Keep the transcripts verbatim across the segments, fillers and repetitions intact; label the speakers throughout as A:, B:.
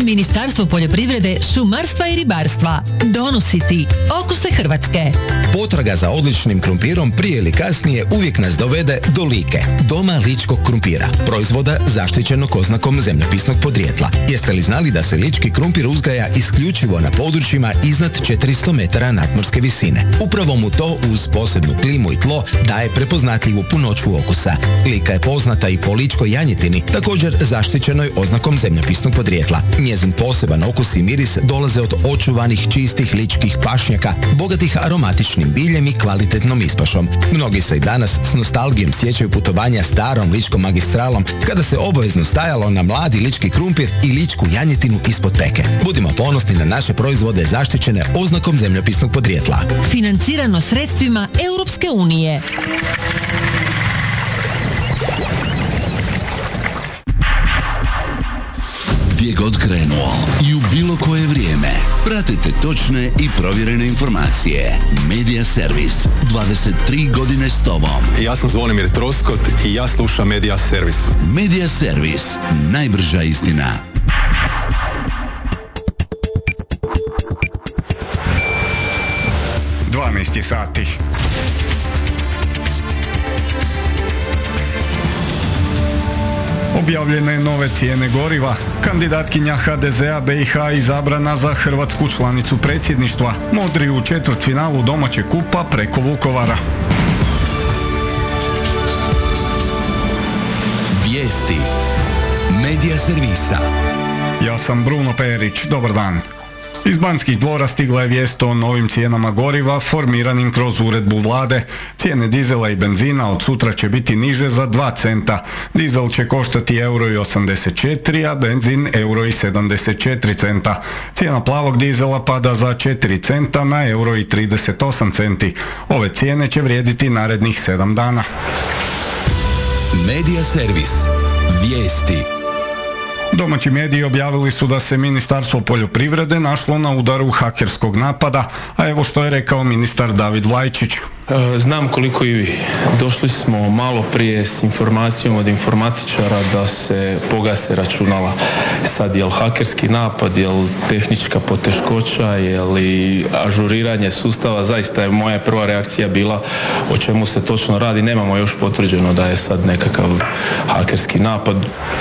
A: Ministarstvo poljoprivrede, šumarstva i ribarstva donosi ti Okuse Hrvatske.
B: Potraga za odličnim krumpirom prije ili kasnije uvijek nas dovede do Like, doma ličkog krumpira, proizvoda zaštićenog oznakom zemljopisnog podrijetla. Jeste li znali da se lički krumpir uzgaja isključivo na područjima iznad četiristo metara nadmorske visine? Upravo mu to uz posebnu klimu i tlo daje prepoznatljivu punoću okusa. Lika je poznata i po ličkoj janjetini, također zaštićenoj oznakom zemljopisnog podrijetla. Njezin poseban okus i miris dolaze od očuvanih čistih ličkih pašnjaka, bogatih aromatičnim biljem i kvalitetnom ispašom. Mnogi se i danas s nostalgijom sjećaju putovanja starom ličkom magistralom, kada se obavezno stajalo na mladi lički krumpir i ličku janjetinu ispod peke. Budimo ponosni na naše proizvode zaštićene oznakom zemljopisnog podrijetla.
A: Financirano sredstvima Europske unije.
C: Gdje god krenuo i u bilo koje vrijeme, pratite točne i provjerene informacije. Media Servis, dvadeset tri godine s tobom.
D: Ja sam Zvonimir Troskot i ja slušam Media Servis.
C: Media Servis, najbrža istina.
E: dvanaest sati. Objavljene nove cijene goriva. Kandidatkinja ha de zea be i ha izabrana za hrvatsku članicu predsjedništva. Modri u četvrtfinalu domaćeg kupa preko Vukovara.
B: Vijesti Medija servisa.
E: Ja sam Bruno Perić. Dobar dan. Iz Banskih dvora stigla je vijest o novim cijenama goriva formiranim kroz uredbu vlade. Cijene dizela i benzina od sutra će biti niže za dva centa. Dizel će koštati euro i osamdeset četiri, a benzin euro i sedamdeset četiri centa. Cijena plavog dizela pada za četiri centa na euro i trideset osam centi. Ove cijene će vrijediti narednih sedam dana.
B: Medija servis. Vijesti.
E: Domaći mediji objavili su da se Ministarstvo poljoprivrede našlo na udaru hakerskog napada, a evo što je rekao ministar David Vlajčić.
F: Znam koliko i vi. Došli smo malo prije s informacijom od informatičara da se pogase računala. Sad je li hakerski napad, je li tehnička poteškoća, je li ažuriranje sustava, zaista je moja prva reakcija bila o čemu se točno radi. Nemamo još potvrđeno da je sad nekakav hakerski napad.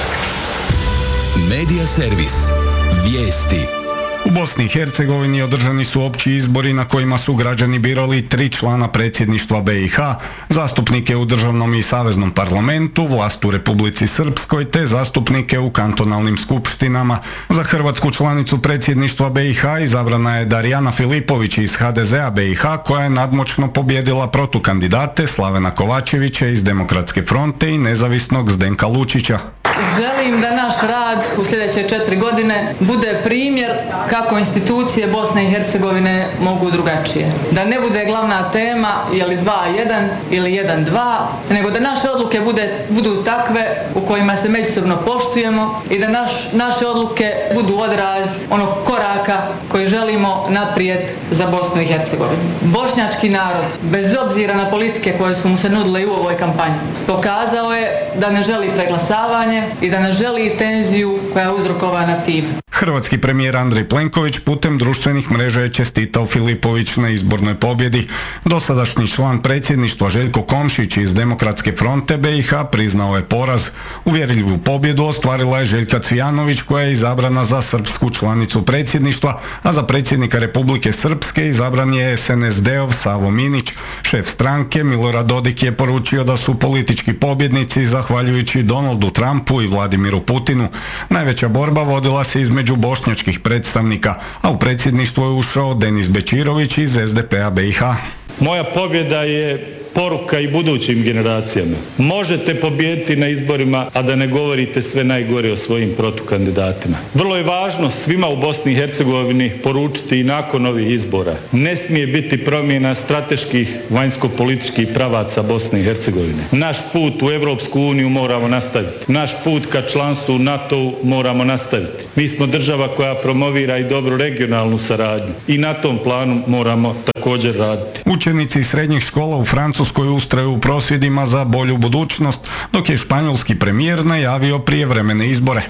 B: Medija servis. Vijesti.
E: U Bosni i Hercegovini održani su opći izbori na kojima su građani birali tri člana predsjedništva be i ha, zastupnike u državnom i saveznom parlamentu, vlast u Republici Srpskoj te zastupnike u kantonalnim skupštinama. Za hrvatsku članicu predsjedništva be i ha izabrana je Darijana Filipović iz ha de zea be i ha, koja je nadmoćno pobjedila protukandidate Slavena Kovačevića iz Demokratske fronte i nezavisnog Zdenka Lučića.
G: Želim da naš rad u sljedeće četiri godine bude primjer kako institucije Bosne i Hercegovine mogu drugačije. Da ne bude glavna tema je li dva jedan ili jedan dva, nego da naše odluke bude, budu takve u kojima se međusobno poštujemo i da naš, naše odluke budu odraz onog koraka koji želimo naprijed za Bosnu i Hercegovinu. Bošnjački narod, bez obzira na politike koje su mu se nudile i u ovoj kampanji, pokazao je da ne želi preglasavanje i da ne želi tenziju koja je uzrokovana tim.
E: Hrvatski premijer Andrej Plenković putem društvenih mreža je čestitao Filipović na izbornoj pobjedi. Dosadašnji član predsjedništva Željko Komšić iz Demokratske fronte be i ha priznao je poraz. Uvjerljivu pobjedu ostvarila je Željka Cvijanović, koja je izabrana za srpsku članicu predsjedništva, a za predsjednika Republike Srpske izabran je es en es de-ov Savo Minić. Šef stranke Milorad Dodik je poručio da su politički pobjednici zahvaljujući Donaldu Trumpu i Vladimiru Putinu. Najveća borba vodila se između bošnjačkih predstavnika, a u predsjedništvo je ušao Denis Bečirović iz es de pe-a be i ha.
H: Moja pobjeda je poruka i budućim generacijama. Možete pobijediti na izborima, a da ne govorite sve najgore o svojim protukandidatima. Vrlo je važno svima u Bosni i Hercegovini poručiti i nakon ovih izbora. Ne smije biti promjena strateških vanjsko-političkih pravaca Bosne i Hercegovine. Naš put u Europsku uniju moramo nastaviti. Naš put ka članstvu u NATO moramo nastaviti. Mi smo država koja promovira i dobru regionalnu saradnju i na tom planu moramo također raditi.
E: Učenici srednjih škola u Francuskoj ustraju u prosvjedima za bolju budućnost, dok je španjolski premijer najavio prijevremene izbore. U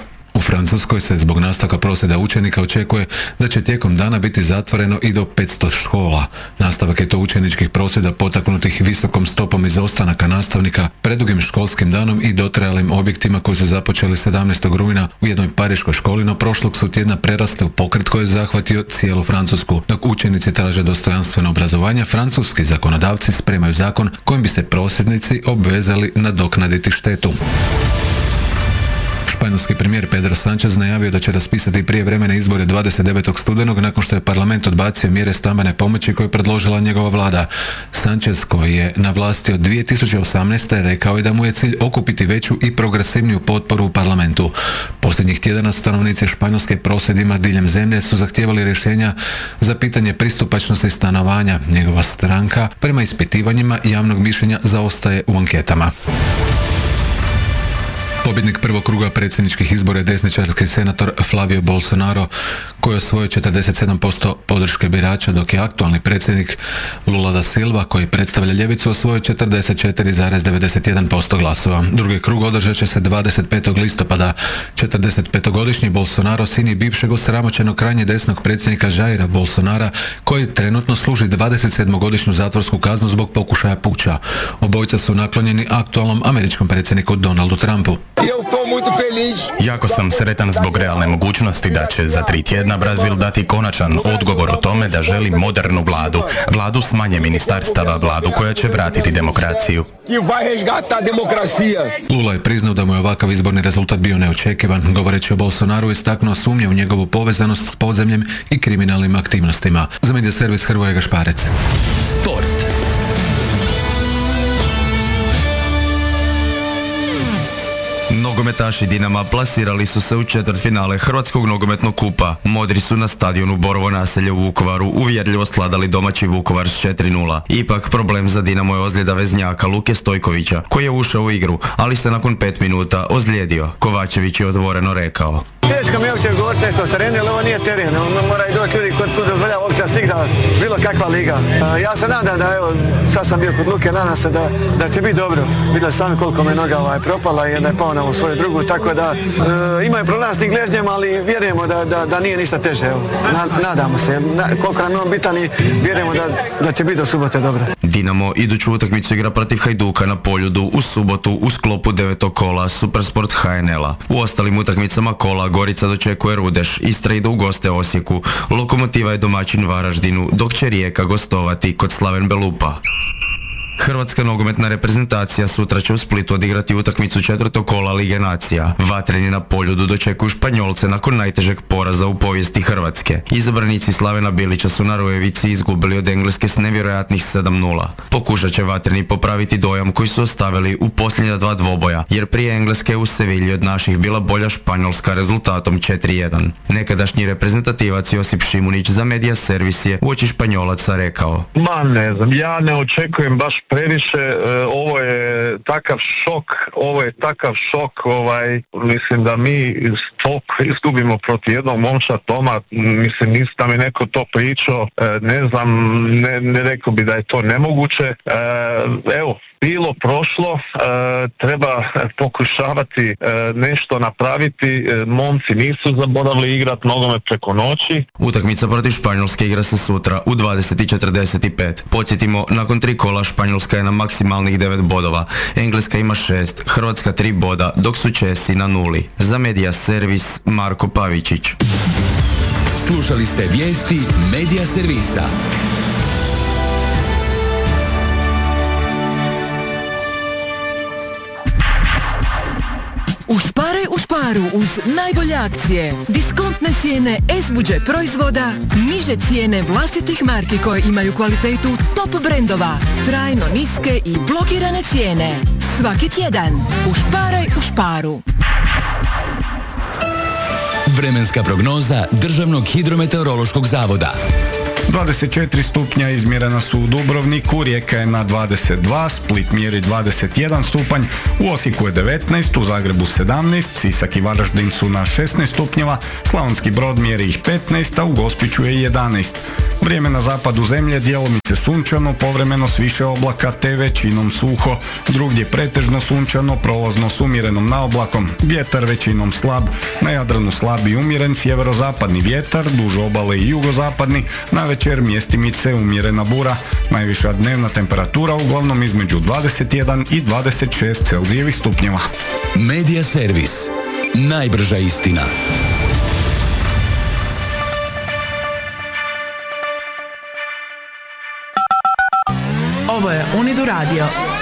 I: Francuskoj se zbog nastavka prosvjeda učenika očekuje da će tijekom dana biti zatvoreno i do petsto škola. Nastavak je to učeničkih prosvjeda potaknutih visokom stopom izostanaka nastavnika, predugim školskim danom i dotrajalim objektima koji su započeli sedamnaestog rujna u jednoj pariškoj školi, no prošlog su tjedna prerasli u pokret koji je zahvatio cijelu Francusku. Dok učenici traže dostojanstveno obrazovanje, francuski zakonodavci spremaju zakon kojim bi se prosvjednici obvezali nadoknaditi štetu. Španjolski premijer Pedro Sánchez najavio da će raspisati prijevremene izbore dvadeset devetog studenog nakon što je parlament odbacio mjere stambene pomoći koje je predložila njegova vlada. Sánchez, koji je na vlasti od dvije tisuće osamnaeste. rekao je da mu je cilj okupiti veću i progresivniju potporu u parlamentu. Posljednjih tjedana stanovnici Španjolske prosvjedima diljem zemlje su zahtijevali rješenja za pitanje pristupačnosti stanovanja. Njegova stranka prema ispitivanjima javnog mišljenja zaostaje u anketama. Pobjednik prvog kruga predsjedničkih izbora je desničarski senator Flavio Bolsonaro, koji je osvojio četrdeset sedam posto podrške birača, dok je aktualni predsjednik Lula da Silva, koji predstavlja ljevicu, osvojio četrdeset četiri zarez devedeset jedan posto glasova. Drugi krug održat će se dvadeset petog listopada. četrdesetpetogodišnji Bolsonaro sin je bivšeg osramoćenog krajnje desnog predsjednika Jaira Bolsonara, koji trenutno služi dvadesetsedmogodišnju zatvorsku kaznu zbog pokušaja puča. Obojica su naklonjeni aktualnom američkom predsjedniku Donaldu Trumpu.
J: Jako sam sretan zbog realne mogućnosti da će za tri tjedna Brazil dati konačan odgovor o tome da želi modernu vladu, vladu s manje ministarstava, vladu koja će vratiti demokraciju.
I: Lula je priznao da mu je ovakav izborni rezultat bio neočekivan. Govoreći o Bolsonaru, istaknuo sumnje u njegovu povezanost s podzemljem i kriminalnim aktivnostima. Za Media Servis Hrvoje Gašparec.
B: Sport.
K: Nogometaši Dinama plasirali su se u četvrtfinale Hrvatskog nogometnog kupa. Modri su na stadionu Borovo naselje u Vukovaru uvjerljivo sladali domaći Vukovar s četiri nula. Ipak problem za Dinamo je ozljeda veznjaka Luke Stojkovića, koji je ušao u igru, ali se nakon pet minuta ozlijedio. Kovačević je otvoreno rekao:
L: Teško mi je uopće govoriti nešto o terenu, jer ovo nije teren. Moraju doći ljudi koji tu dozvoljava uopće da se igra bilo kakva liga. Ja se nadam da, evo, sad sam bio kod Luke, nadam se da, da će biti dobro. Vidjeli sami koliko me noga ovaj, propala i da je pao na svoju drugu, tako da e, imaju problem s tim gležnjem, ali vjerujemo da, da, da nije ništa teže. Evo. Na, nadamo se, na, koliko nam je on bitan i vjerujemo da, da će biti do subote dobro.
K: Dinamo iduću utakmicu igra protiv Hajduka na Poljudu u subotu u sklopu devetog kola Supersport H N L-a. U ostalim utakmicama kola Gorica dočekuje Rudeš, Istra ide u goste Osijeku, Lokomotiva je domaćin Varaždinu, dok će Rijeka gostovati kod Slaven Belupa. Hrvatska nogometna reprezentacija sutra će u Splitu odigrati utakmicu četvrtog kola Lige nacija. Vatreni na Poljudu dočekuju Španjolce nakon najtežeg poraza u povijesti Hrvatske. Izabranici Slavena Bilića su na Rojevici izgubili od Engleske s nevjerojatnih sedam nula. Pokušat će Vatreni popraviti dojam koji su ostavili u posljednja dva dvoboja, jer prije Engleske u Sevilji od naših bila bolja Španjolska rezultatom četiri jedan. Nekadašnji reprezentativac Josip Šimunić za Media Servis je uoči Španjolaca rekao:
M: Ma ne znam, ja ne očekujem baš previše, e, ovo je takav šok, ovo je takav šok, ovaj, mislim da mi to izgubimo protiv jednog momča Toma, mislim nista mi neko to pričao, e, ne znam, ne, ne rekao bi da je to nemoguće, e, evo, bilo prošlo, e, treba pokušavati e, nešto napraviti, e, momci nisu zaboravili igrati nogomet preko noći.
K: Utakmica protiv Španjolske igra se sutra u dvadeset i četrdeset pet. Podsjetimo, nakon tri kola Španjolska je na maksimalnih devet bodova, Engleska ima šest, Hrvatska tri boda, dok su Česi na nuli. Za Media Servis Marko Pavičić.
B: Slušali ste vijesti Media Servisa.
A: Ušparaj u šparu uz najbolje akcije. Diskontne cijene S-budžet proizvoda, niže cijene vlastitih marki koje imaju kvalitetu top brendova, trajno niske i blokirane cijene. Svaki tjedan ušparaj u šparu.
B: Vremenska prognoza Državnog hidrometeorološkog zavoda.
E: dvadeset četiri stupnja izmjerena su u Dubrovniku, Rijeka je na dvadeset dva, Split mjeri dvadeset jedan stupanj, u Osijeku je devetnaest, u Zagrebu sedamnaest, Sisak i Varaždin su na šesnaest stupnjeva, Slavonski Brod mjeri ih petnaest, a u Gospiću je jedanaest. Vrijeme na zapadu zemlje djelomice sunčano, povremeno s više oblaka te većinom suho, drugdje pretežno sunčano, provozno s umjerenom naoblakom, vjetar većinom slab, na Jadranu slab i umjeren sjeverozapadni vjetar, duž obale i jugozapadni, navečer mjestimice umjerena bura, najviša dnevna temperatura uglavnom između dvadeset jedan i dvadeset šest Celzijevih stupnjeva.
C: Medija servis. Najbrža istina.
N: Ovo je Unidu radio.